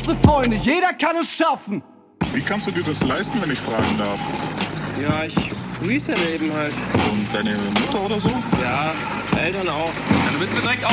große Freunde, jeder kann es schaffen. Wie kannst du dir das leisten, wenn ich fragen darf? Ja, ich reselle eben halt. Und deine Mutter oder so? Ja, Eltern auch. Du bist mir direkt